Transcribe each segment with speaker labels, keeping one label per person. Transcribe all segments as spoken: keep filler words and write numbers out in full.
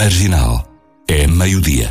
Speaker 1: Marginal. É meio-dia.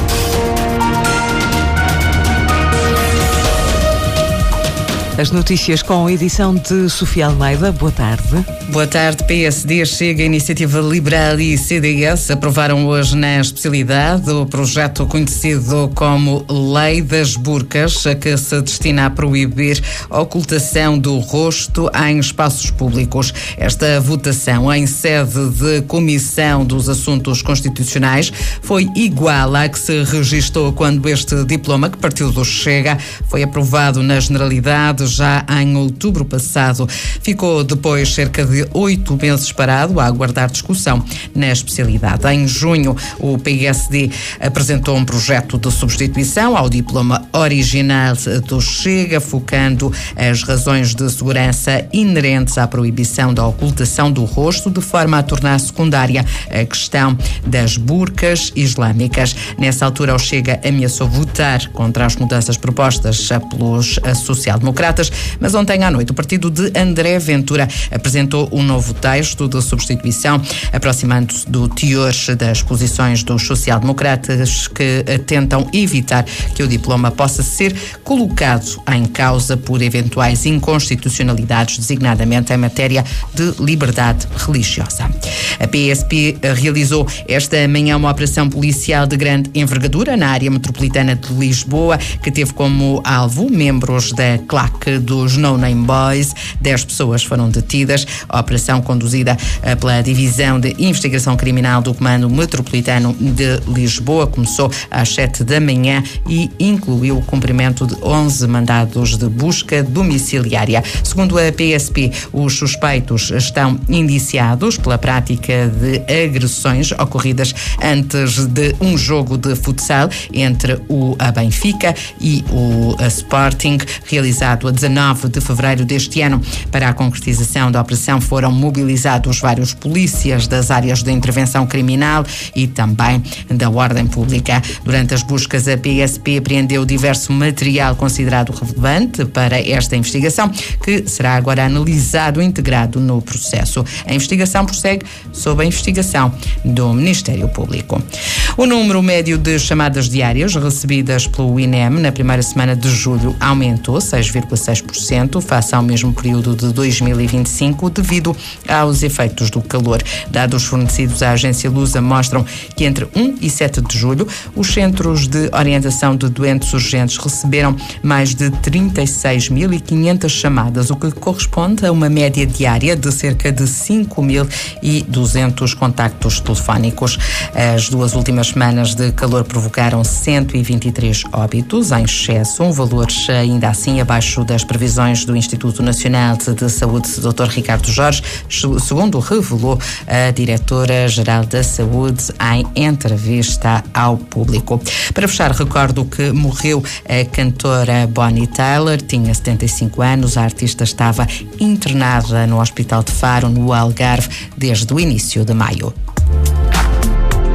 Speaker 2: As notícias com a edição de Sofia Almeida. Boa tarde.
Speaker 3: Boa tarde. P S D, Chega, Iniciativa Liberal e C D S aprovaram hoje na especialidade o projeto conhecido como Lei das Burcas, que se destina a proibir a ocultação do rosto em espaços públicos. Esta votação em sede de Comissão dos Assuntos Constitucionais foi igual à que se registou quando este diploma, que partiu do Chega, foi aprovado na generalidade já em outubro passado. Ficou depois cerca de oito meses parado a aguardar discussão na especialidade. Em junho, o P S D apresentou um projeto de substituição ao diploma original do Chega, focando as razões de segurança inerentes à proibição da ocultação do rosto, de forma a tornar secundária a questão das burcas islâmicas. Nessa altura, o Chega ameaçou votar contra as mudanças propostas pelos social-democratas, mas ontem à noite o partido de André Ventura apresentou um novo texto de substituição, aproximando-se do teor das posições dos social-democratas, que tentam evitar que o diploma possa ser colocado em causa por eventuais inconstitucionalidades, designadamente em matéria de liberdade religiosa. A P S P realizou esta manhã uma operação policial de grande envergadura na área metropolitana de Lisboa, que teve como alvo membros da claque dos No Name Boys. Dez pessoas foram detidas. A operação, conduzida pela Divisão de Investigação Criminal do Comando Metropolitano de Lisboa, começou às sete da manhã e incluiu o cumprimento de onze mandados de busca domiciliária. Segundo a P S P, os suspeitos estão indiciados pela prática de agressões ocorridas antes de um jogo de futsal entre o Benfica e o Sporting, realizado a dezanove de fevereiro deste ano. Para a concretização da operação foram mobilizados vários polícias das áreas de intervenção criminal e também da ordem pública. Durante as buscas, a P S P apreendeu diverso material considerado relevante para esta investigação, que será agora analisado e integrado no processo. A investigação prossegue sob a investigação do Ministério Público. O número médio de chamadas diárias recebidas pelo I N E M na primeira semana de julho aumentou seis vírgula seis por cento face ao mesmo período de dois mil e vinte e cinco, devido aos efeitos do calor. Dados fornecidos à agência Lusa mostram que entre um e sete de julho, os centros de orientação de doentes urgentes receberam mais de trinta e seis mil e quinhentas chamadas, o que corresponde a uma média diária de cerca de cinco mil e duzentos contactos telefónicos. As duas últimas semanas de calor provocaram cento e vinte e três óbitos em excesso, um valor ainda assim abaixo das previsões do Instituto Nacional de Saúde, doutor Ricardo Jorge, segundo revelou a diretora-geral da Saúde em entrevista ao público. Para fechar, recordo que morreu a cantora Bonnie Tyler, tinha setenta e cinco anos. A artista estava internada no Hospital de Faro, no Algarve, desde o início de maio.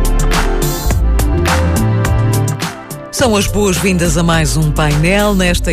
Speaker 2: São as boas-vindas a mais um painel nesta